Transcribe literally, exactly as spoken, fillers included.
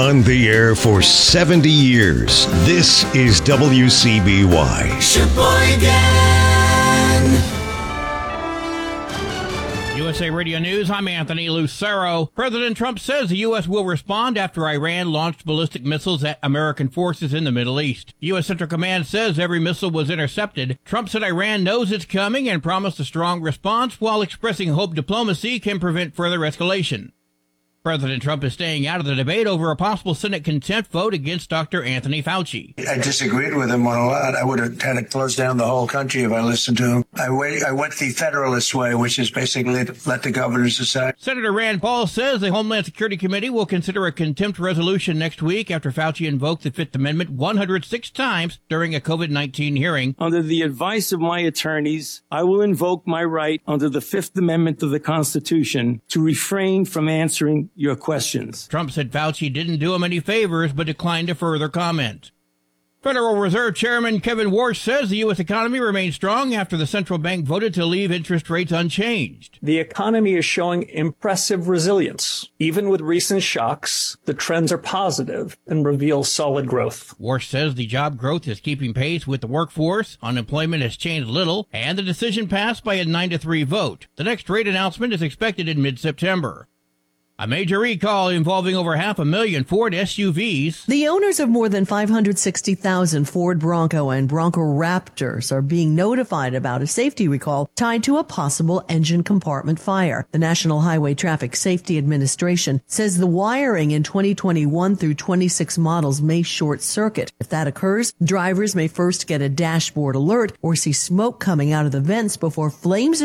On the air for seventy years, this is W C B Y. Sheboygan. U S A Radio News, I'm Anthony Lucero. President Trump says the U S will respond after Iran launched ballistic missiles at American forces in the Middle East. U S Central Command says every missile was intercepted. Trump said Iran knows it's coming and promised a strong response while expressing hope diplomacy can prevent further escalation. President Trump is staying out of the debate over a possible Senate contempt vote against Doctor Anthony Fauci. I disagreed with him on a lot. I would have had to close down the whole country if I listened to him. I went, I went the Federalist way, which is basically to let the governors decide. Senator Rand Paul says the Homeland Security Committee will consider a contempt resolution next week after Fauci invoked the Fifth Amendment one hundred six times during a COVID nineteen hearing. Under the advice of my attorneys, I will invoke my right under the Fifth Amendment of the Constitution to refrain from answering your questions. Trump said Fauci didn't do him any favors, but declined to further comment. Federal Reserve Chairman Kevin Warsh says the U S economy remains strong after the central bank voted to leave interest rates unchanged. The economy is showing impressive resilience. Even with recent shocks, the trends are positive and reveal solid growth. Warsh says the job growth is keeping pace with the workforce, unemployment has changed little, and the decision passed by a nine to three vote. The next rate announcement is expected in mid-September. A major recall involving over half a million Ford S U Vs. The owners of more than five hundred sixty thousand Ford Bronco and Bronco Raptors are being notified about a safety recall tied to a possible engine compartment fire. The National Highway Traffic Safety Administration says the wiring in twenty twenty-one through twenty-six models may short circuit. If that occurs, drivers may first get a dashboard alert or see smoke coming out of the vents before flames